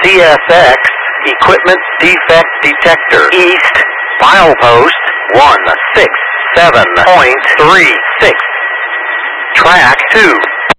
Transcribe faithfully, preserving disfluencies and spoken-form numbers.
C S X, Equipment Defect Detector. East, milepost one six seven point three six. Track two.